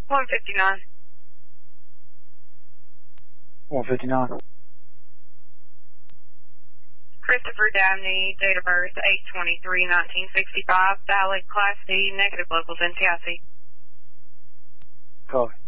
159. 159. Christopher Dabney, date of birth 8/23/1965, valid Class D, negative locals in Tallahassee. Copy.